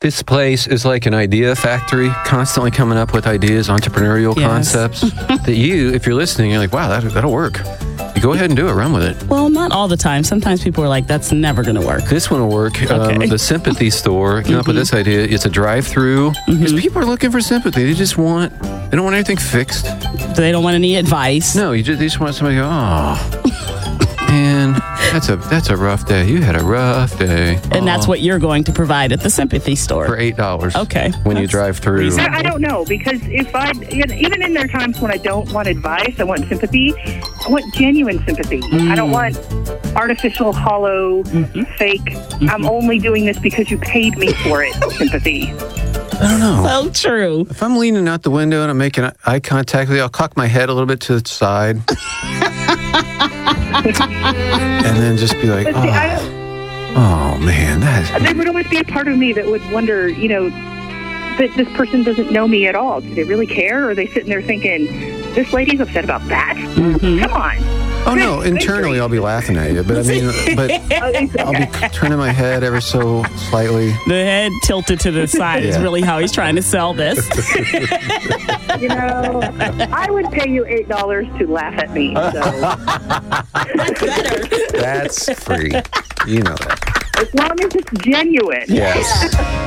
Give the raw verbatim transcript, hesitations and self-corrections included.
This place is like an idea factory, constantly coming up with ideas, entrepreneurial Yes. concepts that you, if you're listening, you're like, wow, that, that'll work. You go ahead and do it. Run with it. Well, not all the time. Sometimes people are like, that's never going to work. This one will work. Um, Okay. the Sympathy Store came up with this idea. It's a drive-through because people are looking for sympathy. They just want, they don't want anything fixed. They don't want any advice. No, you just, they just want somebody to go, oh, man, that's a that's a rough day. You had a rough day. And that's what you're going to provide at the Sympathy Store. For eight dollars. Okay. When you That's drive through. reasonable. I, I don't know, because if I, you know, even in there times when I don't want advice, I want sympathy. I want genuine sympathy. I don't want artificial, hollow, fake. I'm only doing this because you paid me for it. Sympathy. I don't know. So true. If I'm leaning out the window and I'm making eye contact with you, I'll cock my head a little bit to the side. And then just be like, But see, I, oh, oh man, that. there would always be a part of me that would wonder, you know, that this person doesn't know me at all. Do they really care? Or are they sitting there thinking, this lady's upset about that? Come on. Oh no, internally I'll be laughing at you, but I mean, but I'll be turning my head ever so slightly. The head tilted to the side is Yeah. really how he's trying to sell this. You know, I would pay you eight dollars to laugh at me. So. That's free. You know that. As long as it's genuine. Yes.